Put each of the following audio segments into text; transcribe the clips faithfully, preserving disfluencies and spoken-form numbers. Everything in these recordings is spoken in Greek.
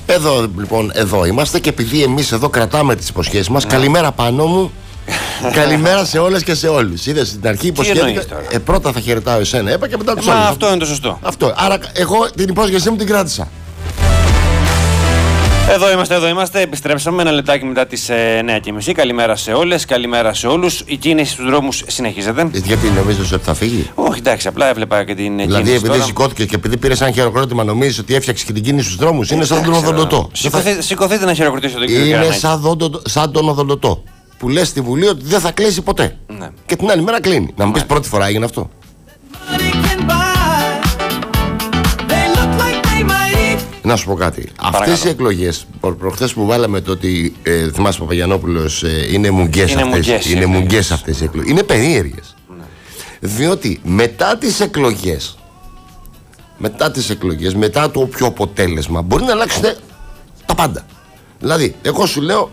Εδώ λοιπόν, εδώ είμαστε και επειδή εμείς εδώ κρατάμε τις υποσχέσεις μας, καλημέρα πάνω μου. Καλημέρα σε όλες και σε όλους. Είδες στην αρχή υποσχέθηκα. Ε, πρώτα θα χαιρετάω εσένα, έπα και μετά τους άλλους. Αυτό είναι το σωστό. Αυτό. Άρα εγώ την υπόσχεσή μου την κράτησα. Εδώ είμαστε, εδώ είμαστε. Επιστρέψαμε ένα λεπτάκι μετά τις εννιά και μισή. Καλημέρα σε όλες, καλημέρα σε όλους. Η κίνηση στους δρόμους συνεχίζεται. Γιατί νομίζεις ότι θα φύγει? Όχι, εντάξει, απλά έβλεπα και την δηλαδή, κίνηση. Δηλαδή, επειδή σηκώθηκε και επειδή πήρε σαν χειροκρότημα, νομίζεις ότι έφτιαξε και την κίνηση στους δρόμους. Είναι σαν τον οδοντοτό. Σηκωθείτε, σηκωθείτε να χειροκροτήσετε τον κύριο. Είναι σαν, δοντο, σαν τον οδοντοτό. Που λες στη Βουλή ότι δεν θα κλείσει ποτέ. Ναι. Και την άλλη μέρα κλείνει. Να μου πεις πρώτη φορά έγινε αυτό? Να σου πω κάτι. Αυτές οι εκλογές, προ, προχθές που βάλαμε το ότι ε, θυμάσαι Παπαγιαννόπουλος, ε, είναι μουγκές είναι αυτές, μουγκές, είναι μουγκές αυτές οι εκλογές. Είναι περίεργες. Ναι. Διότι μετά τις εκλογές, μετά τις εκλογές, μετά το όποιο αποτέλεσμα, μπορεί να αλλάξουν τα πάντα. Δηλαδή, εγώ σου λέω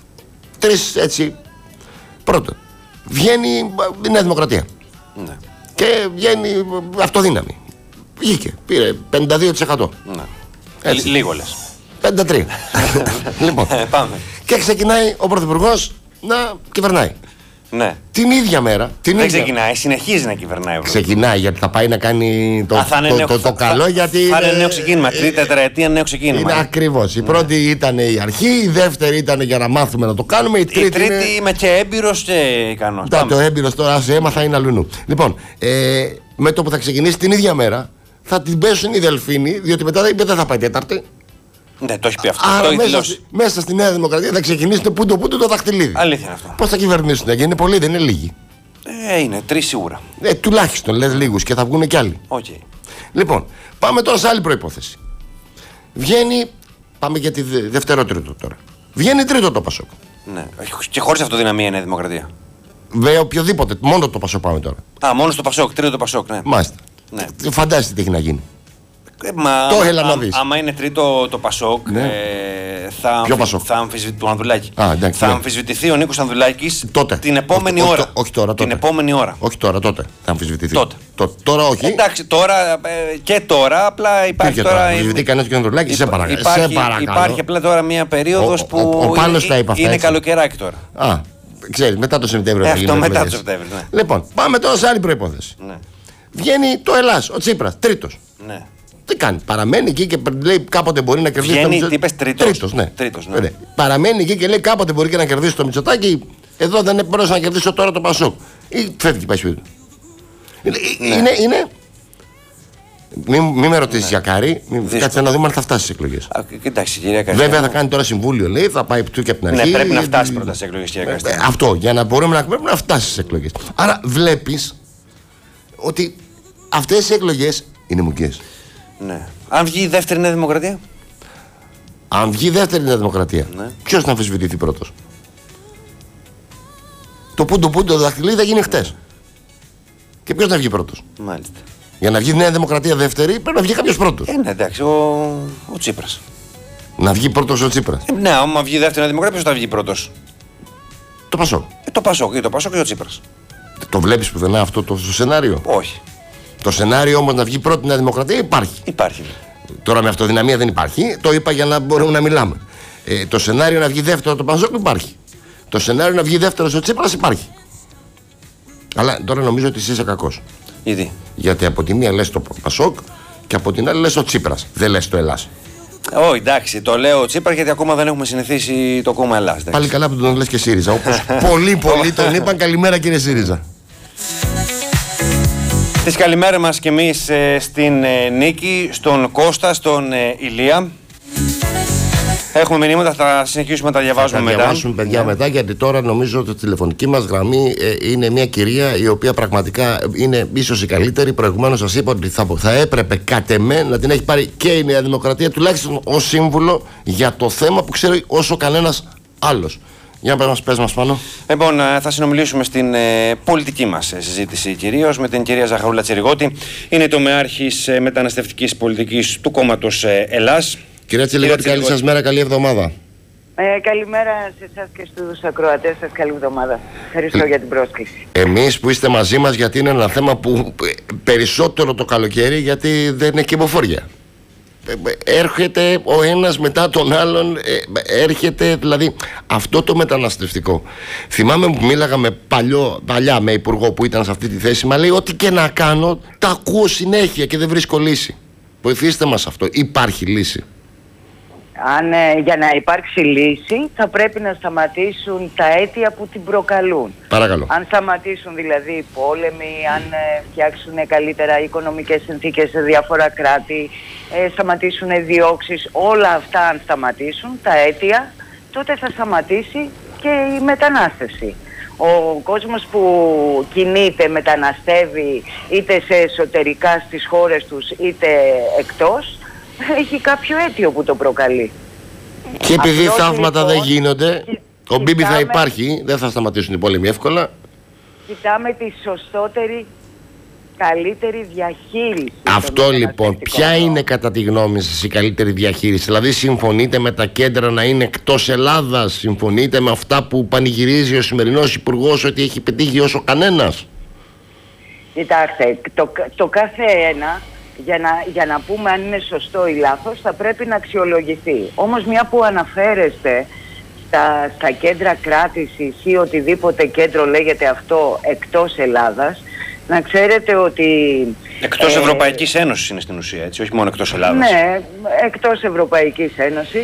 τρεις έτσι. Πρώτον, βγαίνει η Νέα Δημοκρατία. Ναι. Και βγαίνει αυτοδύναμη. Βγήκε, πήρε πενήντα δύο τοις εκατό. Ναι. Έτσι. Λίγο λες. πενήντα τρία. Λοιπόν, πάμε. Και ξεκινάει ο Πρωθυπουργός να κυβερνάει. Ναι. Την ίδια μέρα. Την δεν ίδια... ξεκινάει, συνεχίζει να κυβερνάει. Ξεκινάει γιατί θα πάει να κάνει το, Α, θα το, νέο, το, το, το καλό. Θα, γιατί θα είναι είναι νέο ξεκίνημα. Τρίτη τετραετία νέο ξεκίνημα. Είναι ακριβώς. Η ναι. πρώτη ήταν η αρχή, η δεύτερη ήταν για να μάθουμε να το κάνουμε. Η τρίτη, η τρίτη είναι... είμαι και έμπειρος και ικανός. Τα, το έμπειρος τώρα σε έμαθα είναι αλλού. Λοιπόν, ε, με το που θα ξεκινήσει την ίδια μέρα θα την πέσουν οι Δελφίνοι, διότι μετά δεν θα πάει Τέταρτη. Ναι, το έχει πει αυτό. Άρα το μέσα, στη, μέσα στη Νέα Δημοκρατία θα ξεκινήσουν πούντο πούντο το δαχτυλίδι. Αλήθεια είναι αυτό. Πώς θα κυβερνήσουν, είναι πολλοί, δεν είναι λίγοι. Ε, είναι τρεις σίγουρα. Ε, τουλάχιστον λες λίγους και θα βγουν κι άλλοι. Okay. Λοιπόν, πάμε τώρα σε άλλη προϋπόθεση. Βγαίνει, πάμε για τη δε, δεύτερο τρίτο τώρα. Βγαίνει τρίτο το Πασόκ. Ναι, και χωρίς αυτοδυναμία είναι η Δημοκρατία. Βέβαια, οποιοδήποτε, μόνο το Πασόκ πάμε τώρα. Α, μόνο στο Πασόκ, τρίτο το Πασόκ, ναι. Μάλιστα. Ναι. Φαντάζεστε τι έχει να γίνει. Ε, μα, το έλα να δεις. Άμα είναι τρίτο το Πασόκ, ναι. ε, θα, αμφι, θα αμφισβητηθεί του Ανδουλάκη. Α, εντάξει, θα ναι. αμφισβητηθεί ο Νίκος Ανδουλάκης τότε. την επόμενη όχι, ώρα. Όχι, όχι τώρα, τότε. Την επόμενη ώρα. Όχι τώρα, τότε θα αμφισβητηθεί. Τότε. Τό, τώρα όχι. Εντάξει, τώρα ε, και τώρα, απλά υπάρχει και τώρα. τώρα αμφισβητεί κανένας και ο Ανδουλάκης, σε παρακαλώ. Υπάρχει, σε παρακαλώ. υπάρχει απλά τώρα μια περίοδος που ο, ο, ο Πάνος τα είπε αυτά, είναι έτσι. Καλοκαιράκι τώρα. Α, ξέρεις, μετά το Σεπτέμβριο. Ε, αυτό μετά το Σεπτέμβριο, ναι. Λοιπόν, πάμε τώρα σε άλλη προϋπόθεση. Ναι. Βγαίνει το Ελλάς, ο Τσίπρας, τρίτος. Ναι. Τι κάνει, παραμένει εκεί και λέει κάποτε μπορεί να κερδίσει Βγαίνει, το Μητσοτάκη. τι είπες, τρίτος. Τρίτος, ναι. Τρίτος, ναι. Ωραία. Παραμένει εκεί και λέει κάποτε μπορεί και να κερδίσει το Μητσοτάκη. Εδώ δεν μπορούσα να κερδίσω τώρα το Πασόκ. Ή φεύγει, πάει σπίτι του. Ναι. Είναι, είναι. Μην μη με ρωτήσει ναι. για Κάρη, κάτσε να δούμε αν θα φτάσει στις εκλογές. Κοιτάξτε, κυρία Κάρη. Βέβαια θα κάνει τώρα συμβούλιο, λέει, θα πάει του και από την αρχή. Ναι, πρέπει να φτάσει πρώτα στις εκλογές, κυρία Κάρη. Αυτό, για να μπορούμε να, πρέπει να φτάσει στις εκλογές. Άρα βλέπεις ότι αυτές οι εκλογές είναι μουγκές. Ναι. Αν βγει η δεύτερη Νέα Δημοκρατία. Αν βγει η δεύτερη Νέα Δημοκρατία, ναι. Ποιος θα αμφισβητηθεί πρώτος? Το πούντο πούντο δαχτυλίδι θα γίνει χτες. Και ποιος θα βγει πρώτος? Μάλιστα. Για να βγει η Νέα Δημοκρατία δεύτερη, πρέπει να βγει κάποιος πρώτος. Ε, ναι, εντάξει, ο, ο Τσίπρας. Να βγει πρώτος ο Τσίπρας. Ε, ναι, άμα βγει η δεύτερη Νέα Δημοκρατία, ποιος θα βγει πρώτος? Το Πασόκ. Ε, το Πασόκ, το Πασόκ και ο Τσίπρας. Το βλέπεις πουθενά αυτό το, το σενάριο? Όχι. Το σενάριο όμως να βγει πρώτη Νέα Δημοκρατία υπάρχει. Υπάρχει. Τώρα με αυτοδυναμία δεν υπάρχει. Το είπα για να μπορούμε να μιλάμε. Ε, το σενάριο να βγει δεύτερο το Πασόκ υπάρχει. Το σενάριο να βγει δεύτερο ο Τσίπρας υπάρχει. Αλλά τώρα νομίζω ότι εσύ είσαι κακός. Γιατί? Γιατί από τη μία λες το Πασόκ και από την άλλη λες ο Τσίπρας. Δεν λες το Ελλάς. Όχι, εντάξει, το λέω Τσίπρα γιατί ακόμα δεν έχουμε συνηθίσει το κόμμα Ελλάς. Πάλι καλά που τον λες και ΣΥΡΙΖΑ. Όπως πολλοί πολλοί τον είπαν, καλημέρα κύριε ΣΥΡΙΖΑ. Τις καλημέρα μας και εμείς ε, στην ε, Νίκη, στον Κώστα, στον ε, Ηλία. Έχουμε μηνύματα, θα συνεχίσουμε να τα διαβάζουμε θα μετά. Θα διαβάσουμε παιδιά yeah. μετά, γιατί τώρα νομίζω ότι η τηλεφωνική μας γραμμή ε, είναι μια κυρία η οποία πραγματικά είναι ίσως η καλύτερη. Προηγουμένως σας είπα ότι θα, θα έπρεπε κατ' εμέ να την έχει πάρει και η Νέα Δημοκρατία, τουλάχιστον ως σύμβουλο για το θέμα που ξέρει όσο κανένας άλλος. Για να μας πες μας πάνω. Λοιπόν, θα συνομιλήσουμε στην ε, πολιτική μας συζήτηση κυρίως με την κυρία Ζαχαρούλα Τσιριγώτη. Είναι τομεάρχης ε, μεταναστευτικής πολιτικής του κόμματος ε, Ελλάς. Κυρία Τσιριγώτη, καλή σας μέρα, καλή εβδομάδα. Ε, καλημέρα σε εσάς και στους ακροατές σας, καλή εβδομάδα. Ευχαριστώ ε, για την πρόσκληση. Εμείς που είστε μαζί μας, γιατί είναι ένα θέμα που περισσότερο το καλοκαίρι, γιατί δεν είναι κυμοφορία. έρχεται ο ένας μετά τον άλλον, έρχεται δηλαδή αυτό το μεταναστευτικό. Θυμάμαι που μίλαγα με παλιό, παλιά με υπουργό που ήταν σε αυτή τη θέση, μα λέει ό,τι και να κάνω τα ακούω συνέχεια και δεν βρίσκω λύση. Βοηθήστε μας αυτό, υπάρχει λύση? Αν, ε, για να υπάρξει λύση θα πρέπει να σταματήσουν τα αίτια που την προκαλούν. Παρακαλώ. Αν σταματήσουν δηλαδή οι πόλεμοι, αν ε, φτιάξουν καλύτερα οικονομικές συνθήκες σε διάφορα κράτη, ε, σταματήσουν διώξεις, όλα αυτά αν σταματήσουν τα αίτια, τότε θα σταματήσει και η μετανάστευση. Ο κόσμος που κινείται, μεταναστεύει είτε σε εσωτερικά στις χώρες τους είτε εκτός, έχει κάποιο αίτιο που το προκαλεί. Και επειδή Απλώς, θαύματα λοιπόν, δεν γίνονται, ο Μπίμπι θα υπάρχει, δεν θα σταματήσουν οι πόλεμοι εύκολα. Κοιτάμε τη σωστότερη, καλύτερη διαχείριση. Αυτό λοιπόν, ποια είναι κατά τη γνώμη σας η καλύτερη διαχείριση? Δηλαδή συμφωνείτε με τα κέντρα να είναι εκτός Ελλάδας? Συμφωνείτε με αυτά που πανηγυρίζει ο σημερινός υπουργός ότι έχει πετύχει όσο κανένας? Κοιτάξτε, το, το κάθε ένα για να, για να πούμε αν είναι σωστό ή λάθος θα πρέπει να αξιολογηθεί. Όμως μια που αναφέρεστε στα, στα κέντρα κράτησης ή οτιδήποτε κέντρο λέγεται αυτό εκτός Ελλάδας, να ξέρετε ότι... Εκτός ε, Ευρωπαϊκής Ένωσης είναι στην ουσία, έτσι, όχι μόνο εκτός Ελλάδας. Ναι, εκτός Ευρωπαϊκής Ένωσης,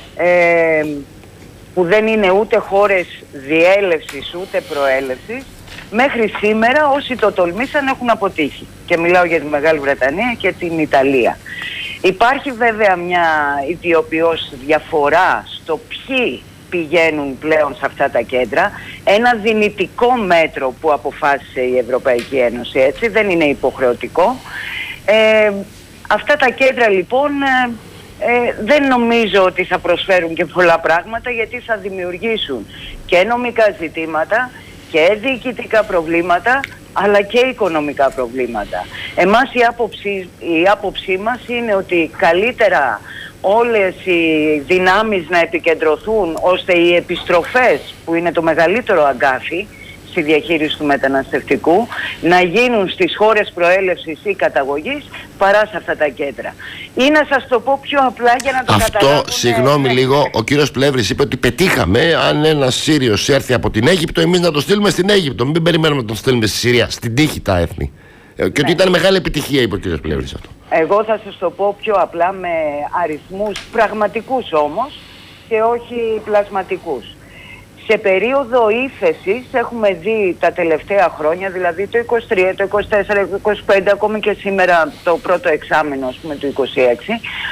ε, που δεν είναι ούτε χώρες διέλευσης ούτε προέλευσης. Μέχρι σήμερα όσοι το τολμήσαν έχουν αποτύχει. Και μιλάω για τη Μεγάλη Βρετανία και την Ιταλία. Υπάρχει βέβαια μια ιδιοποιώς διαφορά στο ποιοι πηγαίνουν πλέον σε αυτά τα κέντρα. Ένα δυνητικό μέτρο που αποφάσισε η Ευρωπαϊκή Ένωση, έτσι, δεν είναι υποχρεωτικό. Ε, αυτά τα κέντρα λοιπόν ε, ε, δεν νομίζω ότι θα προσφέρουν και πολλά πράγματα, γιατί θα δημιουργήσουν και νομικά ζητήματα και διοικητικά προβλήματα, αλλά και οικονομικά προβλήματα. Εμάς η άποψη, η άποψή μας είναι ότι καλύτερα όλες οι δυνάμεις να επικεντρωθούν ώστε οι επιστροφές, που είναι το μεγαλύτερο αγκάθι στη διαχείριση του μεταναστευτικού, να γίνουν στις χώρες προέλευσης ή καταγωγής παρά σε αυτά τα κέντρα. Ή να σας το πω πιο απλά για να το καταλάβουμε. Αυτό, συγγνώμη λίγο, ο κύριος Πλεύρης είπε ότι πετύχαμε αν ένας Σύριος έρθει από την Αίγυπτο, εμείς να το στείλουμε στην Αίγυπτο. Μην περιμένουμε να τον στείλουμε στη Συρία, στην τύχη τα έθνη. Και ναι, ότι ήταν μεγάλη επιτυχία, είπε ο κύριος Πλεύρης αυτό. Εγώ θα σας το πω πιο απλά με αριθμούς πραγματικούς όμως και όχι πλασματικούς. Σε περίοδο ύφεσης έχουμε δει τα τελευταία χρόνια, δηλαδή το είκοσι τρία, το είκοσι τέσσερα, το είκοσι πέντε, ακόμη και σήμερα το πρώτο εξάμηνο, ας πούμε, του είκοσι έξι,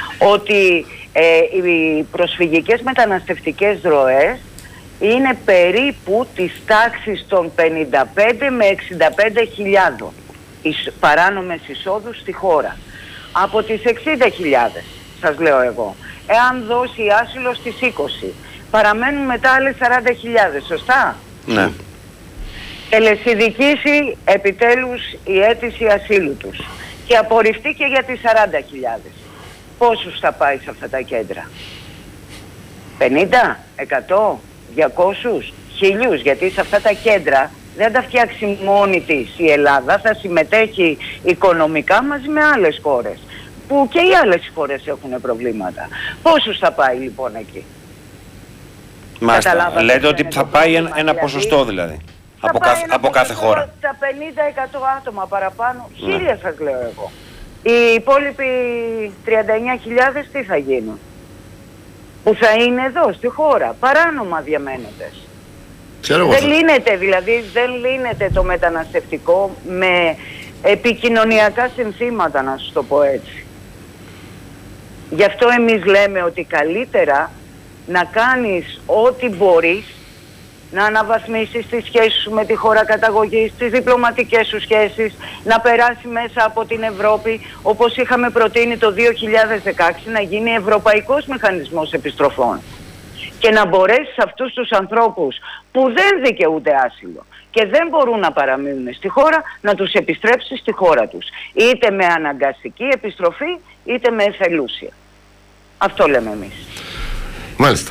ότι ε, οι προσφυγικές μεταναστευτικές ροές είναι περίπου της τάξης των πενήντα πέντε με εξήντα πέντε χιλιάδων παράνομες εισόδους στη χώρα. Από τις εξήντα χιλιάδες, σας λέω εγώ, εάν δώσει άσυλο στις είκοσι, παραμένουν μετά άλλες σαράντα χιλιάδες, σωστά? Ναι. Τελεσυνδικήσει επιτέλους η αίτηση ασύλου τους και απορριφθεί και για τις σαράντα χιλιάδες. Πόσους θα πάει σε αυτά τα κέντρα? πενήντα, εκατό, διακόσιους, χίλιους, γιατί σε αυτά τα κέντρα δεν τα φτιάξει μόνη της η Ελλάδα, θα συμμετέχει οικονομικά μαζί με άλλες χώρες, που και οι άλλες χώρες έχουν προβλήματα. Πόσους θα πάει λοιπόν εκεί? Μάλιστα. Λέτε ότι θα πάει ένα, ένα ποσοστό δηλαδή, από κάθε, από κάθε χώρα. Τα πενήντα εκατό άτομα παραπάνω, ναι. Χίλια σας λέω εγώ. Οι υπόλοιποι τριάντα εννιά χιλιάδες τι θα γίνουν? Που θα είναι εδώ στη χώρα, παράνομα διαμένοντες. Ξέρω δεν λύνεται δηλαδή, δεν λύνεται το μεταναστευτικό με επικοινωνιακά συνθήματα, να σου το πω έτσι. Γι' αυτό εμείς λέμε ότι καλύτερα να κάνεις ό,τι μπορείς, να αναβαθμίσεις τις σχέσεις σου με τη χώρα καταγωγής, τις διπλωματικές σου σχέσεις, να περάσει μέσα από την Ευρώπη, όπως είχαμε προτείνει το δύο χιλιάδες δεκαέξι, να γίνει ευρωπαϊκός μηχανισμός επιστροφών. Και να μπορέσεις αυτούς τους ανθρώπους που δεν δικαιούνται άσυλο και δεν μπορούν να παραμείνουν στη χώρα, να τους επιστρέψεις στη χώρα τους. Είτε με αναγκαστική επιστροφή, είτε με εθελούσια. Αυτό λέμε εμείς. Μάλιστα.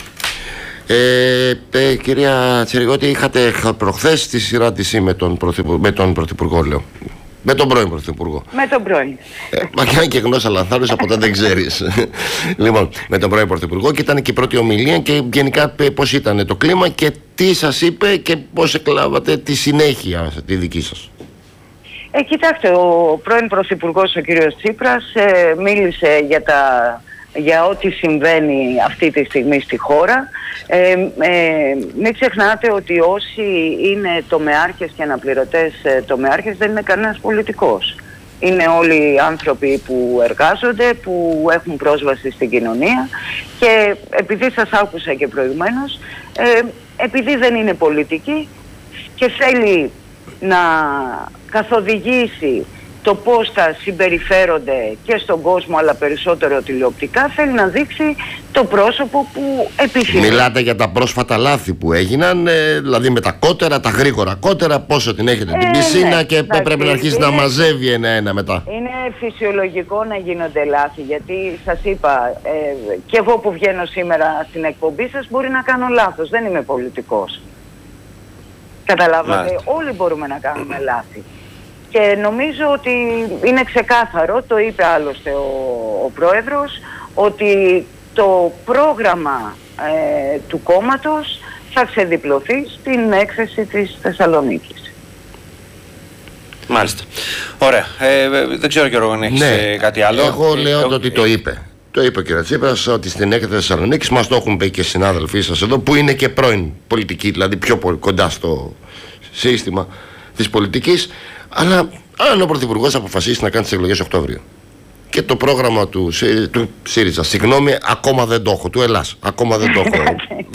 Ε, ε, κυρία Τσεριγότη, είχατε προχθές τη συνάντηση με τον, με τον Πρωθυπουργό, λέω. Με τον πρώην Πρωθυπουργό. Με τον πρώην. Ε, μα και αν και γνώσα λανθάνουσα, ποτέ δεν ξέρεις. Λοιπόν, με τον πρώην Πρωθυπουργό, και ήταν και η πρώτη ομιλία, και γενικά πώς ήταν το κλίμα και τι σας είπε και πώς εκλάβατε τη συνέχεια τη δική σας. Ε, κοιτάξτε, ο πρώην Πρωθυπουργός, ο κύριος Τσίπρας, ε, μίλησε για, τα, για ό,τι συμβαίνει αυτή τη στιγμή στη χώρα. Ε, ε, μην ξεχνάτε ότι όσοι είναι τομεάρχες και αναπληρωτές ε, τομεάρχες δεν είναι κανένας πολιτικός. Είναι όλοι άνθρωποι που εργάζονται, που έχουν πρόσβαση στην κοινωνία, και επειδή σας άκουσα και προηγουμένως, ε, επειδή δεν είναι πολιτική και θέλει να καθοδηγήσει το πώς θα συμπεριφέρονται και στον κόσμο, αλλά περισσότερο τηλεοπτικά, θέλει να δείξει το πρόσωπο που επιθυμεί. Μιλάτε για τα πρόσφατα λάθη που έγιναν, ε, δηλαδή με τα κότερα, τα γρήγορα κότερα, πόσο την έχετε ε, την πισίνα, ναι, και εντάξει, πρέπει να αρχίσει είναι, να μαζεύει ένα-ένα μετά. Είναι φυσιολογικό να γίνονται λάθη, γιατί σας είπα, ε, και εγώ που βγαίνω σήμερα στην εκπομπή σας μπορεί να κάνω λάθος, δεν είμαι πολιτικός. Καταλάβατε, Μάλιστα. Όλοι μπορούμε να κάνουμε λάθη. Και νομίζω ότι είναι ξεκάθαρο, το είπε άλλωστε ο, ο Πρόεδρος, ότι το πρόγραμμα ε, του κόμματος θα ξεδιπλωθεί στην έκθεση της Θεσσαλονίκης. Μάλιστα. Ωραία. Ε, δεν ξέρω Γιώργο αν έχεις ναι, κάτι άλλο. Εγώ λέω ε, ότι ε, το είπε. Το είπε ο κ. Τσίπρας, ότι στην έκθεση της Θεσσαλονίκης, μας το έχουν πει και συνάδελφοί σας εδώ, που είναι και πρώην πολιτικοί, δηλαδή πιο πολύ κοντά στο σύστημα της πολιτικής. Αλλά αν ο Πρωθυπουργός αποφασίσει να κάνει τις εκλογές Οκτώβριο και το πρόγραμμα του, του ΣΥΡΙΖΑ, συγγνώμη, ακόμα δεν το έχω, του Ελλάς, ακόμα δεν το έχω.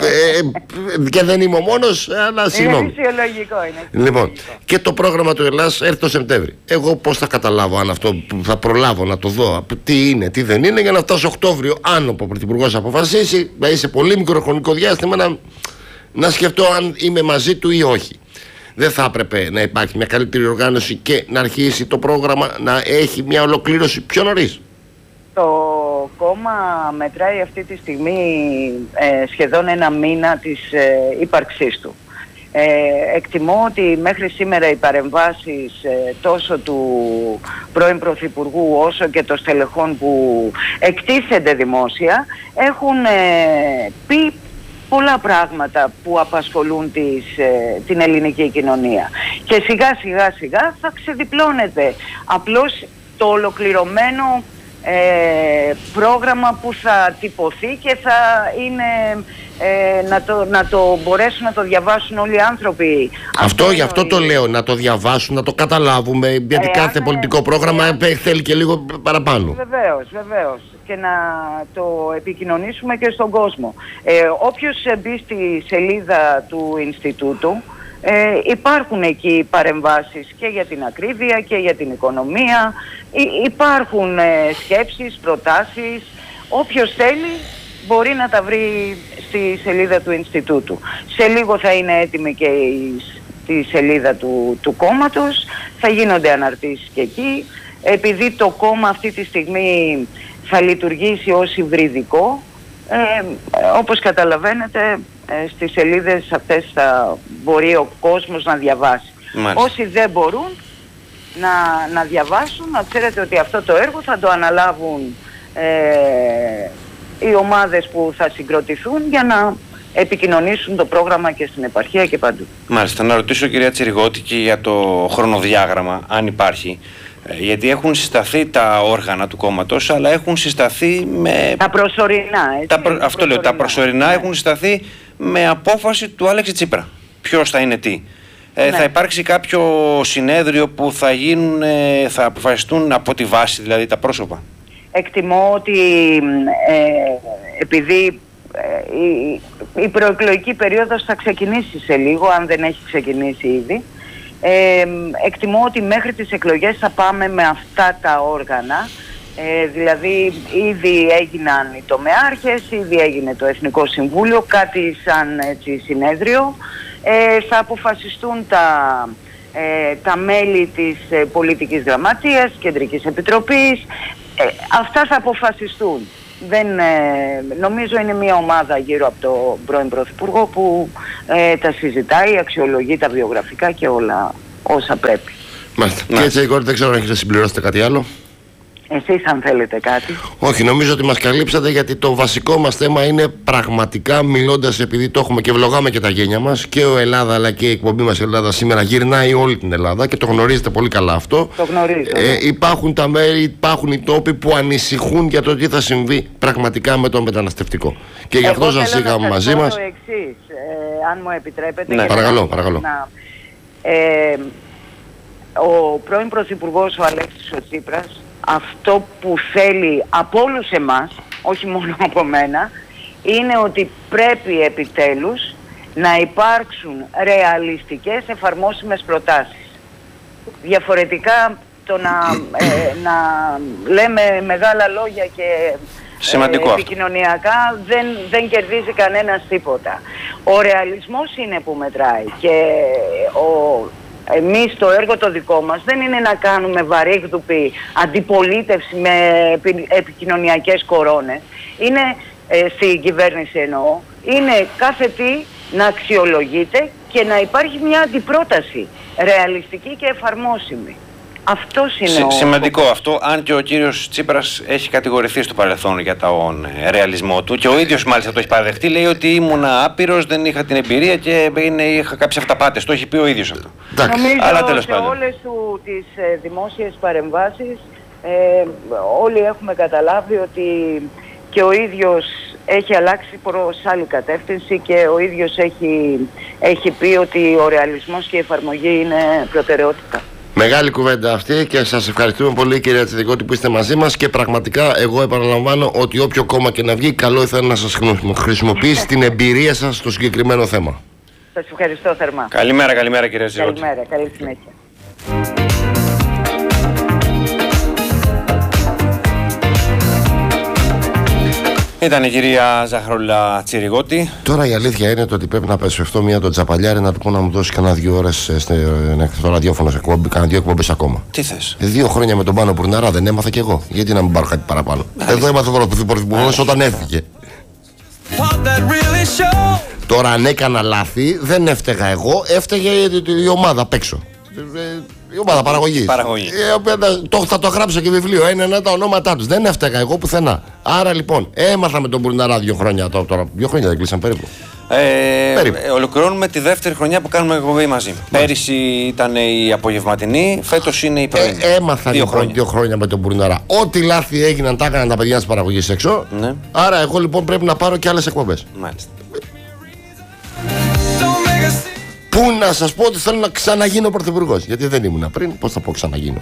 ε, και δεν είμαι ο μόνος, αλλά συγγνώμη. Είναι φυσιολογικό, είναι. Λοιπόν, και το πρόγραμμα του Ελλάς έρθει το Σεπτέμβρη. Εγώ πώς θα καταλάβω αν αυτό θα προλάβω να το δω, τι είναι, τι δεν είναι, για να φτάσω Οκτώβριο, αν ο Πρωθυπουργός αποφασίσει, να είσαι πολύ μικρό χρονικό διάστημα να, να σκεφτώ αν είμαι μαζί του ή όχι. Δεν θα έπρεπε να υπάρχει μια καλύτερη οργάνωση και να αρχίσει το πρόγραμμα να έχει μια ολοκλήρωση πιο νωρίς? Το κόμμα μετράει αυτή τη στιγμή ε, σχεδόν ένα μήνα της ε, ύπαρξής του. Ε, εκτιμώ ότι μέχρι σήμερα οι παρεμβάσεις ε, τόσο του πρώην Πρωθυπουργού όσο και των στελεχών που εκτίθενται δημόσια έχουν ε, πει πολλά πράγματα που απασχολούν τις, ε, την ελληνική κοινωνία. Και σιγά σιγά σιγά θα ξεδιπλώνεται απλώς το ολοκληρωμένο ε, πρόγραμμα που θα τυπωθεί και θα είναι ε, να, το, να το μπορέσουν να το διαβάσουν όλοι οι άνθρωποι. Αυτό, αυτό γι' αυτό το λέω, να το διαβάσουν, να το καταλάβουμε, γιατί ε, κάθε αν, πολιτικό πρόγραμμα ε, θέλει και λίγο παραπάνω. Βεβαίως, βεβαίως. Και να το επικοινωνήσουμε και στον κόσμο. Ε, όποιος μπει στη σελίδα του Ινστιτούτου, ε, υπάρχουν εκεί παρεμβάσεις και για την ακρίβεια και για την οικονομία. Υ, υπάρχουν ε, σκέψεις, προτάσεις. Όποιος θέλει μπορεί να τα βρει στη σελίδα του Ινστιτούτου. Σε λίγο θα είναι έτοιμη και η, στη σελίδα του, του κόμματος. Θα γίνονται αναρτήσεις και εκεί. Επειδή το κόμμα αυτή τη στιγμή θα λειτουργήσει ως υβριδικό, ε, όπως καταλαβαίνετε ε, στις σελίδες αυτές θα μπορεί ο κόσμος να διαβάσει. Μάλιστα. Όσοι δεν μπορούν να, να διαβάσουν, να ξέρετε ότι αυτό το έργο θα το αναλάβουν ε, οι ομάδες που θα συγκροτηθούν για να επικοινωνήσουν το πρόγραμμα και στην επαρχία και παντού. Μάλιστα. Να ρωτήσω κυρία Τσιριγώτη και για το χρονοδιάγραμμα, αν υπάρχει. Γιατί έχουν συσταθεί τα όργανα του κόμματος, αλλά έχουν συσταθεί με... Τα προσωρινά, έτσι. Τα προ... Αυτό προσωρινά. λέω, τα προσωρινά ναι. έχουν συσταθεί με απόφαση του Άλεξη Τσίπρα. Ποιος θα είναι τι. Ε, ναι. Θα υπάρξει κάποιο συνέδριο που θα γίνουν, θα αποφασιστούν από τη βάση, δηλαδή τα πρόσωπα. Εκτιμώ ότι ε, επειδή ε, η, η προεκλογική περίοδος θα ξεκινήσει σε λίγο, αν δεν έχει ξεκινήσει ήδη, Ε, εκτιμώ ότι μέχρι τις εκλογές θα πάμε με αυτά τα όργανα, ε, δηλαδή ήδη έγιναν οι τομεάρχες, ήδη έγινε το Εθνικό Συμβούλιο, κάτι σαν έτσι, συνέδριο, ε, θα αποφασιστούν τα, ε, τα μέλη της ε, Πολιτικής Γραμματείας, Κεντρικής Επιτροπής, ε, αυτά θα αποφασιστούν. Δεν, ε, νομίζω είναι μια ομάδα γύρω από τον πρώην Πρωθυπουργό που ε, τα συζητάει, αξιολογεί τα βιογραφικά και όλα όσα πρέπει. Μάλιστα. Και έτσι, Γρηγόρη, δεν ξέρω αν έχετε συμπληρώσετε κάτι άλλο. Εσείς αν θέλετε κάτι. Όχι, νομίζω ότι μας καλύψατε, γιατί το βασικό μας θέμα είναι πραγματικά, μιλώντας, επειδή το έχουμε και βλογάμε και τα γένια μας, και ο Ελλάδα αλλά και η εκπομπή μας Ελλάδα σήμερα γυρνάει όλη την Ελλάδα και το γνωρίζετε πολύ καλά αυτό. Το γνωρίζω. Ε, υπάρχουν τα μέρη, υπάρχουν οι τόποι που ανησυχούν για το τι θα συμβεί πραγματικά με το μεταναστευτικό. Και γι' αυτό σας είχαμε μαζί μας. Το εξής, ε, αν μου επιτρέπετε. Ναι. Παρακαλώ, παρακαλώ. Να, ε, ο πρώην Πρωθυπουργός, ο Αλέξης ο Τσίπρας, αυτό που θέλει από όλους εμάς, όχι μόνο από μένα, είναι ότι πρέπει επιτέλους να υπάρξουν ρεαλιστικές εφαρμόσιμες προτάσεις. Διαφορετικά το να, ε, να λέμε μεγάλα λόγια και σημαντικό ε, επικοινωνιακά δεν, δεν κερδίζει κανένας τίποτα. Ο ρεαλισμός είναι που μετράει και ο εμείς το έργο το δικό μας δεν είναι να κάνουμε βαρύγδουπη αντιπολίτευση με επι, επικοινωνιακές κορώνες. Είναι, ε, στην κυβέρνηση εννοώ, είναι κάθε τι να αξιολογείται και να υπάρχει μια αντιπρόταση ρεαλιστική και εφαρμόσιμη. Αυτός είναι Συ, ο... Σημαντικό αυτό, αν και ο κύριος Τσίπρας έχει κατηγορηθεί στο παρελθόν για τον ε, ρεαλισμό του και ο ίδιος μάλιστα το έχει παραδεχτεί, λέει ότι ήμουνα άπειρος, δεν είχα την εμπειρία και είναι, είχα κάποιες αυταπάτες, το έχει πει ο ίδιος αυτό. Νομίζω Αλλά τέλος σε πάντων. όλες του τις ε, δημόσιες παρεμβάσεις ε, όλοι έχουμε καταλάβει ότι και ο ίδιος έχει αλλάξει προς άλλη κατεύθυνση και ο ίδιος έχει, έχει πει ότι ο ρεαλισμός και η εφαρμογή είναι προτεραιότητα. Μεγάλη κουβέντα αυτή και σας ευχαριστούμε πολύ, κυρία Τσιδικώτη, που είστε μαζί μας, και πραγματικά εγώ επαναλαμβάνω ότι όποιο κόμμα και να βγει, καλό ήθελα να σας χρησιμοποιήσει την εμπειρία σας στο συγκεκριμένο θέμα. Σας ευχαριστώ θερμά. Καλημέρα, καλημέρα κυρία Τσιδικώτη. Καλημέρα, καλή συνέχεια. Ήταν η κυρία Ζαχρολά Τσιριγώτη. Τώρα η αλήθεια είναι το ότι πρέπει να πεσφευτώ μία τον Τσαπαλιάρη να του πω να μου δώσει κανένα δύο ώρες στο ραδιόφωνο, κανένα δύο εκπομπές ακόμα. Τι θες? Ε, δύο χρόνια με τον Πάνο Πουρναρά δεν έμαθα κι εγώ. Γιατί να μην πάρω κάτι παραπάνω? Άλυση. Εδώ έμαθα ο πρωθυπουργός όταν έφυγε. Τώρα αν έκανα λάθη δεν έφταιγα εγώ, έφταιγε η ομάδα απ' έξω. Η ομάδα παραγωγής. Παραγωγή. Το, θα το γράψω και βιβλίο. Ένα-ένα τα ονόματά τους. Δεν έφταιγα εγώ πουθενά. Άρα λοιπόν έμαθα με τον Μπουρναρά δύο χρόνια. Τώρα, δύο χρόνια δεν κλείσαν περίπου. Ε, περίπου. Ε, ολοκληρώνουμε τη δεύτερη χρονιά που κάνουμε εκπομπή μαζί. Πέρυσι ήταν η απογευματινή, φέτος είναι η πρωινή. Ε, έμαθα δύο λοιπόν χρόνια. δύο χρόνια με τον Μπουρναρά. Ό,τι λάθη έγιναν τα έκαναν τα παιδιά της παραγωγής έξω. Ναι. Άρα εγώ λοιπόν πρέπει να πάρω και άλλες εκπομπές. Μάλιστα. Πού να σας πω ότι θέλω να ξαναγίνω πρωθυπουργός. Γιατί δεν ήμουνα πριν, πώς θα πω ξαναγίνω.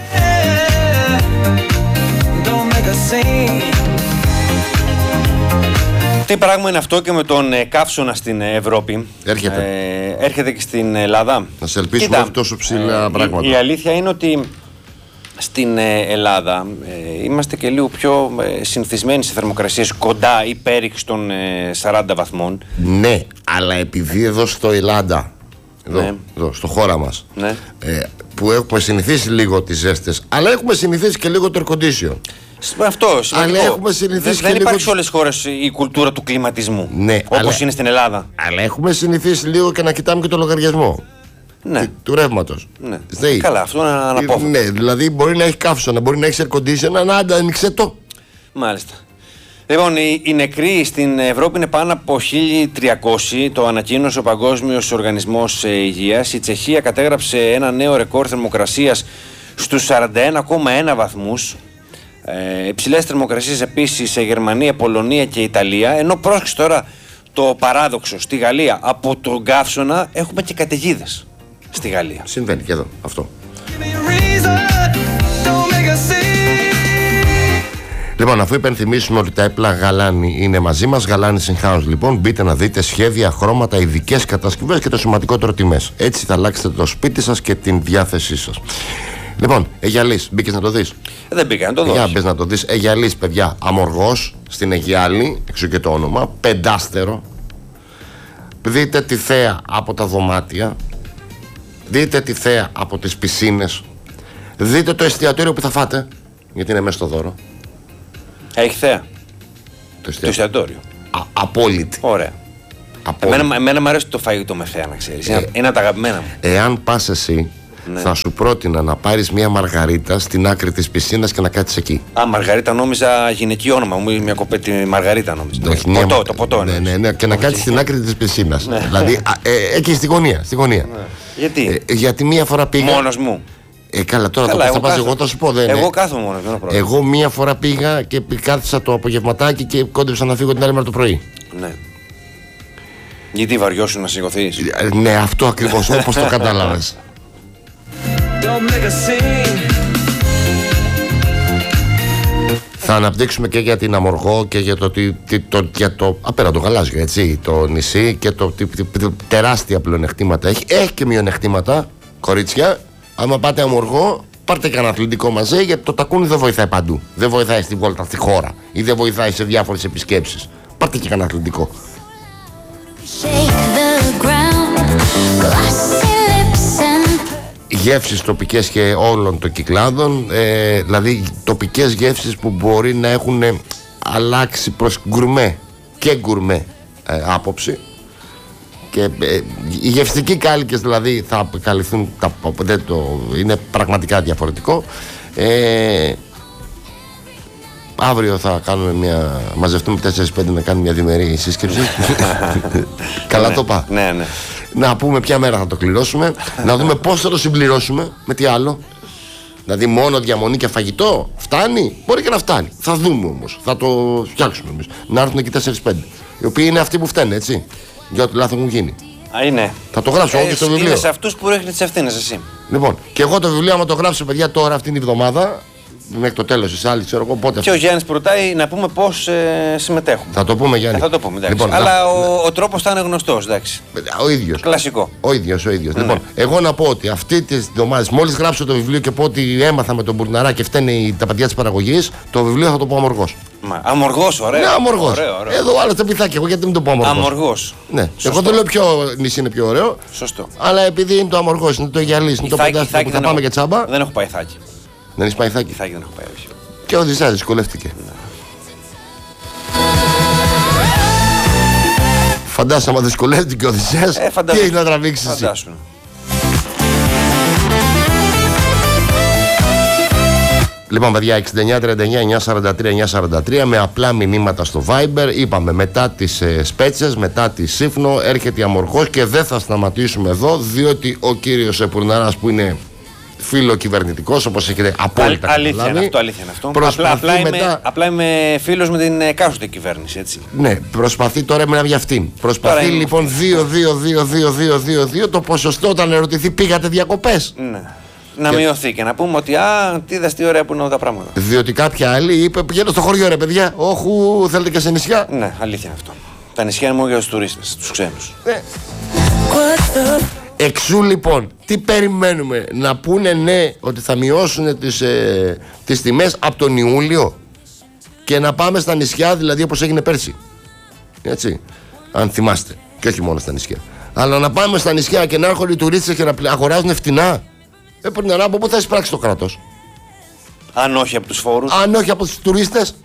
Τι πράγμα είναι αυτό και με τον ε, καύσωνα στην Ευρώπη? Έρχεται. Ε, έρχεται και στην Ελλάδα. Να σε ελπίσουμε όχι τόσο ψηλά ε, πράγματα. Η, η αλήθεια είναι ότι στην ε, Ελλάδα ε, είμαστε και λίγο πιο ε, συνηθισμένοι σε θερμοκρασίες κοντά ή πέριξ των ε, σαράντα βαθμών. Ναι, αλλά επειδή εδώ στο Ελλάδα, εδώ, Ναι. εδώ στο χώρα μας, Ναι. ε, που έχουμε συνηθίσει λίγο τις ζέστες, αλλά έχουμε συνηθίσει και λίγο το air condition. Αυτό σημαντικό. Αλλά έχουμε συνηθίσει δεν και δεν λίγο υπάρχει τις- σε όλες τις χώρες η κουλτούρα του κλιματισμού. Ναι, όπως αλλά- είναι στην Ελλάδα. Αλλά έχουμε συνηθίσει λίγο και να κοιτάμε και το λογαριασμό Ναι. του, του ρεύματος. Ναι. Ζέει. Καλά, αυτό είναι αναπόφευκτο. Ναι, δηλαδή μπορεί να έχει καύσωνα, μπορεί να έχει air condition, να άνοιξε το. Μάλιστα. Λοιπόν, οι, οι νεκροί στην Ευρώπη είναι πάνω από χίλια τριακόσιοι, το ανακοίνωσε ο Παγκόσμιος Οργανισμός Υγείας. Η Τσεχία κατέγραψε ένα νέο ρεκόρ θερμοκρασίας στους σαράντα ένα κόμμα ένα βαθμούς. Ε, υψηλές θερμοκρασίες επίσης σε Γερμανία, Πολωνία και Ιταλία. Ενώ πρόσεξε τώρα το παράδοξο, στη Γαλλία από τον καύσωνα έχουμε και καταιγίδες στη Γαλλία. Συμβαίνει και εδώ αυτό. Λοιπόν, αφού υπενθυμίσουμε ότι τα έπλα Γαλάνη είναι μαζί μας, Γαλάνη in-house λοιπόν, μπείτε να δείτε σχέδια, χρώματα, ειδικές κατασκευές και το σημαντικότερο τιμές. Έτσι θα αλλάξετε το σπίτι σας και την διάθεσή σας. Λοιπόν, Αιγιαλής, μπήκες να το δεις? Δεν πήγα να το δω. Για μπες να το δεις. Αιγιαλής, παιδιά, Αμοργός, στην Αιγιάλη, εξού και το όνομα, πεντάστερο. Δείτε τη θέα από τα δωμάτια. Δείτε τη θέα από τις πισίνες. Δείτε το εστιατόριο που θα φάτε, γιατί είναι μέσα στο δώρο. Έχει θέα. Το Το εστιατόριο. εστιατόριο. Α, απόλυτη. Ωραία. Απόλυτη. Εμένα, εμένα μου αρέσει το φαγητό με θέα, να ξέρεις. Ε. Είναι, είναι από τα αγαπημένα μου. Εάν πας εσύ Ναι. Θα σου πρότεινα να πάρεις μια μαργαρίτα στην άκρη της πισίνας και να κάτσεις εκεί. Α, Μαργαρίτα νόμιζα γυναικείο όνομα. Μου μια κοπέτη Μαργαρίτα νόμιζα. Όχι, ποτό, μια... το ποτό. Ναι, ναι, ναι, και να κάτσεις στην άκρη της πισίνας. Ναι. Δηλαδή, α, ε, εκεί στη γωνία. Στη γωνία. Ναι. Γιατί? Ε, γιατί μία φορά πήγα. Μόνος μου. Ε, καλά, τώρα Καλά, το θα πας, κάθω. εγώ θα σου πω. Δεν, εγώ ναι. κάθομαι μόνος μου. Εγώ μία φορά πήγα και κάθισα το απογευματάκι και κόντεψα να φύγω την άλλη μέρα το πρωί. Ναι. Γιατί βαριώσουν να σηκωθείς? Ε, ναι, αυτό ακριβώς, όπως το κατάλαβες. Θα αναπτύξουμε και για την Αμοργό και για το, το, το, για το απέραντο γαλάζιο, έτσι, το νησί και το, το, το, το τεράστια πλεονεκτήματα έχει. Έχει και μειονεκτήματα, κορίτσια. Άμα πάτε Αμοργό, πάρτε κανένα αθλητικό μαζί, γιατί το τακούνι δεν βοηθάει παντού. Δεν βοηθάει στη βόλτα στη χώρα ή δεν βοηθάει σε διάφορες επισκέψεις. Πάρτε και κανένα αθλητικό. Γεύσεις τοπικές και όλων των κυκλάδων, ε, δηλαδή τοπικές γεύσεις που μπορεί να έχουν ε, αλλάξει προς γκουρμέ και γκουρμέ ε, άποψη και ε, οι γευστικοί κάλικες δηλαδή θα καλυφθούν, τα, δεν το, είναι πραγματικά διαφορετικό. ε, Αύριο θα κάνουμε μια, μαζευτούμε τέσσερα πέντε να κάνουμε μια διμερή σύσκεψη. Καλά το πά. Ναι, ναι. Να πούμε ποια μέρα θα το κληρώσουμε. Να δούμε πώς θα το συμπληρώσουμε. Με τι άλλο. Δηλαδή μόνο διαμονή και φαγητό φτάνει? Μπορεί και να φτάνει. Θα δούμε όμως. Θα το φτιάξουμε εμείς. Να έρθουν εκεί τέσσερα πέντε. Οι οποίοι είναι αυτοί που φταίνε, έτσι. Για ό,τι λάθος μου γίνει. Α, είναι. Θα το γράψω εγώ και στο βιβλίο. Είναι σε αυτούς που ρίχνει τις ευθύνες εσύ. Λοιπόν, και εγώ το βιβλίο, άμα το γράψω, παιδιά, τώρα αυτήν την εβδομάδα, μέχρι το τέλος της άλλης, ξέρω εγώ πότε. Και ο Γιάννης προτάει να πούμε πώς ε, συμμετέχουμε. Θα το πούμε, Γιάννη. Ε, θα το πούμε, εντάξει. Λοιπόν, αλλά να... ο, ο τρόπος θα είναι γνωστός, εντάξει. Ο ίδιος. Κλασικό. Ο ίδιος, ο ίδιος. Ναι. Λοιπόν, εγώ να πω ότι αυτή τη εβδομάδα, μόλις γράψω το βιβλίο και πω ότι έμαθα με τον Μπουρναρά και φταίνε τα παιδιά της παραγωγής, το βιβλίο θα το πω Αμοργός. Μα, Αμοργός, ωραίο. Ναι, Αμοργός. Ωραίο, ωραίο. Εδώ άλλο τα πειθάκι, εγώ γιατί μην το πω Αμοργός. Αμοργός. Ναι, Σωστό. εγώ δεν λέω ποιο νησί είναι πιο ωραίο. Σωστό. Αλλά επειδή είναι το Αμοργός, είναι το Αιγιαλής, είναι το Πεντάστρο που θα πάμε και τσάμπα. Δεν έχω πάει Ιθάκη. Δεν έχει πάει Ιθάκη. Ιθάκη δεν έχω πάει, όχι. Και ο Οδυσσέας δυσκολεύτηκε. Ναι. Φαντάσου, άμα δυσκολεύτηκε ο Οδυσσέας, ε, τι έχει να τραβήξεις εσύ. Φαντάσου. Λοιπόν, παιδιά, εξήντα εννιά τριάντα εννιά εννιακόσια σαράντα τρία εννιακόσια σαράντα τρία με απλά μηνύματα στο Viber. Είπαμε μετά τις ε, Σπέτσες, μετά τη Σύφνο, έρχεται η Αμοργός και δεν θα σταματήσουμε εδώ, διότι ο κύριος Επουρναράς που είναι φίλο κυβερνητικός, όπως έχετε απόλυτα αλήθεια καταλάβει. είναι αυτό, αλήθεια είναι αυτό. Προσπαθεί Απλά, απλά, μετά... είμαι, απλά είμαι φίλος με την εκάστοτε κυβέρνηση, έτσι. Ναι, προσπαθεί τώρα με για αυτήν. Προσπαθεί τώρα λοιπόν δύο δύο δύο δύο δύο δύο δύο το ποσοστό όταν ερωτηθεί πήγατε διακοπές. Ναι. Να Και... μειωθεί και να πούμε ότι α, τι είδες, τι ωραία που είναι όλα τα πράγματα. Διότι κάποια άλλη είπε πηγαίνω στο χωριό ρε παιδιά, όχου θέλετε και σε νησιά. Ναι, αλήθεια είναι αυτό. Τα νησιά είναι μόνο για τους τουρίστες, τους ξένους. Ναι. Εξού λοιπόν, τι περιμένουμε, να πούνε ναι ότι θα μειώσουν τις, ε, τις τιμές από τον Ιούλιο και να πάμε στα νησιά, δηλαδή όπως έγινε πέρσι. Έτσι, αν θυμάστε, και όχι μόνο στα νησιά. Αλλά να πάμε στα νησιά και να έρχονται οι τουρίστες και να αγοράζουν φτηνά. Ε, πριν να από πού θα εισπράξει το κράτος. Αν όχι από τους φόρους. Αν όχι από τους τουρίστες.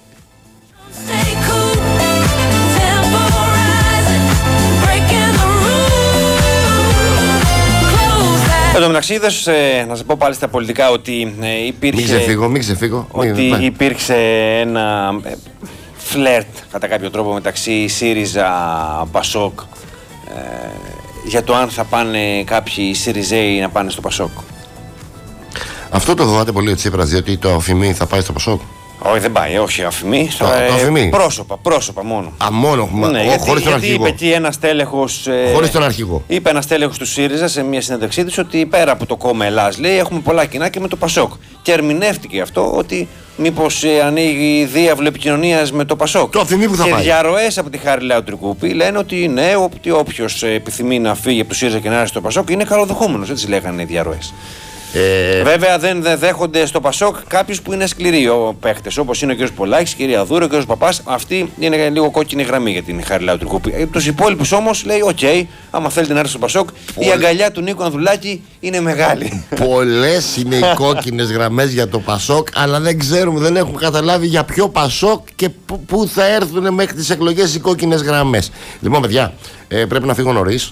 Εν τω μεταξύ, είδες, ε, να σας πω πάλι στα πολιτικά ότι ε, υπήρχε. Μην ξεφύγω, μην ξεφύγω. Ότι μην... υπήρξε ένα ε, φλερτ κατά κάποιο τρόπο μεταξύ ΣΥΡΙΖΑ Πασόκ ε, για το αν θα πάνε κάποιοι ΣΥΡΙΖΑΙ να πάνε στο Πασόκ. Αυτό το φοβάται πολύ ο Τσίπρας, διότι το αφημί θα πάει στο Πασόκ. Όχι, δεν πάει, όχι αφημί. Το, θα, το αφημί. Πρόσωπα, πρόσωπα μόνο. Α, μόνο, Ναι, ο, γιατί, χωρίς τον γιατί αρχηγό. είπε εκεί ένας τέλεχος. Ε, χωρίς τον αρχηγό. Είπε ένας τέλεχος του ΣΥΡΙΖΑ σε μια συνέντευξή της ότι πέρα από το κόμμα Ελλάς, λέει, έχουμε πολλά κοινά και με το Πασόκ. Και ερμηνεύτηκε αυτό ότι μήπως ε, ανοίγει διάβλο επικοινωνίας με το Πασόκ. Το αφημί που θα και πάει. διαρροές από τη Χαριλάου Τρικούπη λένε ότι ναι, ότι όποιος επιθυμεί να φύγει από το ΣΥΡΙΖΑ και να έρθει στο Πασόκ είναι καλοδεχόμενος. Έτσι λέγανε οι διαρροές. Ε... Βέβαια δεν δέχονται στο Πασόκ κάποιους που είναι σκληροί παίχτες, όπως είναι ο κ. Πολάκης, η κυρία Δούρο, ο κ. Παπάς. Αυτή είναι λίγο κόκκινη γραμμή για την Χαριλάου Τρικούπη. Τους υπόλοιπους όμως λέει: οκ, okay, άμα θέλετε να έρθει στο Πασόκ, Πολ... η αγκαλιά του Νίκου Ανδουλάκη είναι μεγάλη. Πολλές είναι οι κόκκινες γραμμές για το Πασόκ, αλλά δεν ξέρουμε, δεν έχουν καταλάβει για ποιο Πασόκ και πού θα έρθουν μέχρι τις εκλογές οι κόκκινες γραμμές. Λοιπόν, παιδιά, ε, πρέπει να φύγω νωρίς.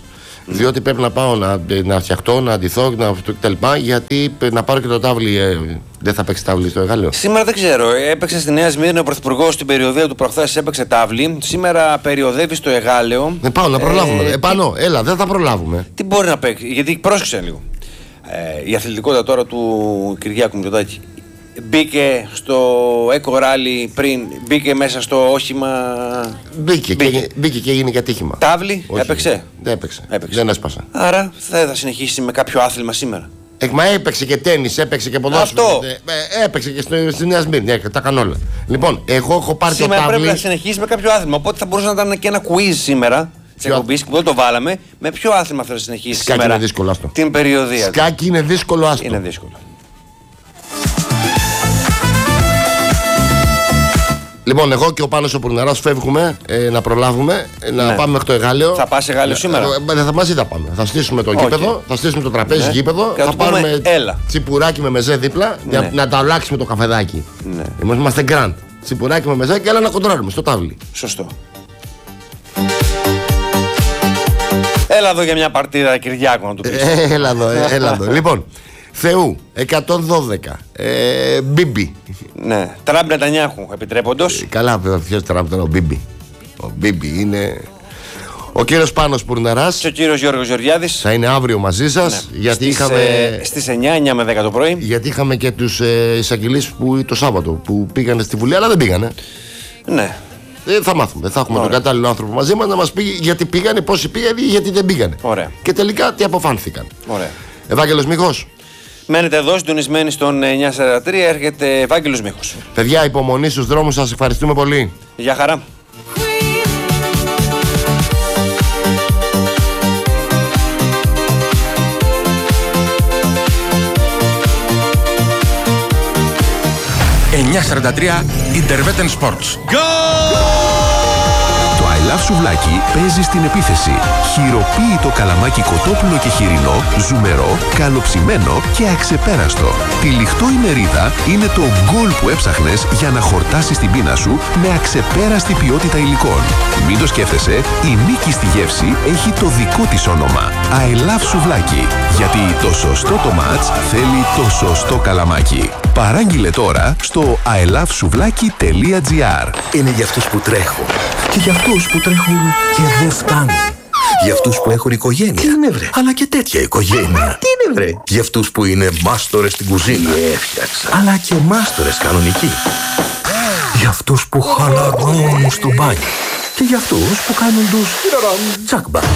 Διότι πρέπει να πάω να, να φτιαχτώ, να αντιθώ να, κτλ. Γιατί να πάρω και το τάβλι. Ε, δεν θα παίξει τάβλι στο Εγάλεο. Σήμερα δεν ξέρω. Έπαιξε στη Νέα Σμύρνη ο Πρωθυπουργός στην περιοδία του προχθές, έπαιξε τάβλι. Σήμερα περιοδεύει στο Εγάλεο. Δεν πάω να προλάβουμε. Ε, Επάνω, τι... έλα, δεν θα προλάβουμε. Τι μπορεί να παίξει, γιατί πρόσεξε λίγο. Ε, η αθλητικότητα τώρα του Κυριάκου Μητσοτάκη μπήκε στο Eco Rally πριν, μπήκε μέσα στο όχημα. Μπήκε, μπήκε. Και, μπήκε και έγινε και ατύχημα. Τάβλι, όχι, έπαιξε. Δεν έπαιξε. έπαιξε. Δεν έσπασα. Άρα δεν θα συνεχίσει με κάποιο άθλημα σήμερα. Ε, μα έπαιξε και τένις, έπαιξε και ποδόσφαιρο. Αυτό. Ε, έπαιξε και στη Νέα Σμύρνη. Τα κάνω όλα. Λοιπόν, εγώ έχω πάρει σήμερα το τάβλι. Σήμερα πρέπει να συνεχίσει με κάποιο άθλημα. Οπότε θα μπορούσε να ήταν και ένα quiz σήμερα. Ποιο... που δεν το βάλαμε. Με ποιο άθλημα θα συνεχίσει Σκάκι σήμερα είναι δύσκολο αυτό. Την περιοδία. Σκάκι είναι δύσκολο άστο. Είναι δύσκολο. Λοιπόν, εγώ και ο Πάνος ο Πουρναράς φεύγουμε ε, να προλάβουμε ε, να ναι. πάμε μέχρι το Εγάλεο. Θα πας Εγάλεο σήμερα. Ε, ε, θα μαζί θα πάμε. Θα στήσουμε το okay. γήπεδο, θα στήσουμε το τραπέζι ναι. γήπεδο. Και θα πάρουμε έλα. τσιπουράκι με μεζέ δίπλα ναι. να, να τα αλλάξουμε το καφεδάκι. Ναι. Εμείς είμαστε γκραντ. Τσιπουράκι με μεζέ και έλα να κοντράρουμε στο τάβλι. Σωστό. Έλα εδώ για μια παρτίδα Κυριάκου να του πεις. Ε, έλα εδώ, ε, έλα εδώ. Λοιπόν, Θεού εκατόν δώδεκα. Ε, Μπίμπι. Ναι. Τραμπ Νετανιάχου, επιτρέποντος. Ε, καλά, ποιος Τραμπ τώρα, ο Μπίμπι. Ο Μπίμπι είναι. Ο κύριος Πάνος Πουρναράς. Και ο κύριος Γιώργος Γεωργιάδης. Θα είναι αύριο μαζί σας. Ναι. Γιατί στις, είχαμε. Ε, στις εννιά, εννιά με δέκα το πρωί. Γιατί είχαμε και τους ε, εισαγγελείς που το Σάββατο που πήγανε στη Βουλή, αλλά δεν πήγανε. Ναι. Ε, θα μάθουμε. Θα έχουμε Ωραία. τον κατάλληλο άνθρωπο μαζί μας να μας πει γιατί πήγανε, πόσοι πήγανε ή γιατί δεν πήγανε. Ωραία. Και τελικά τι αποφάνθηκαν. Ωραία. Ευάγγελος Μίχος. Μένετε εδώ συντονισμένοι στον εννιά σαράντα τρία, έρχεται Ευάγγελος Μίχος. Παιδιά, υπομονή στους δρόμους, σας ευχαριστούμε πολύ. Γεια χαρά. εννιά σαράντα τρία Interveten Sports. Το I Love Σουβλάκι παίζει στην επίθεση. Χειροποίητο καλαμάκι κοτόπουλο και χοιρινό, ζουμερό, καλοψημένο και αξεπέραστο. Τυλιχτό η μερίδα είναι το γκολ που έψαχνες για να χορτάσεις την πείνα σου με αξεπέραστη ποιότητα υλικών. Μην το σκέφτεσαι, η νίκη στη γεύση έχει το δικό της όνομα. I Love Σουβλάκι. Γιατί το σωστό το μάτς θέλει το σωστό καλαμάκι. Παράγγειλε τώρα στο άι λαβ σουβλάκι τελεία τζι άρ. Είναι για αυτούς που τρέχουν και για αυτούς που τρέχουν και δεν φτάνουν. Για αυτούς που έχουν οικογένεια. Τι είναι βρε? Αλλά και τέτοια οικογένεια. Τι είναι βρε? Για αυτούς που είναι μάστορες στην κουζίνα. Έφτιαξα. Αλλά και μάστορες κανονικοί. Για αυτούς που χαλαρώνουν στο μπάνιο. Και για αυτούς που κάνουν τους τσακμπα.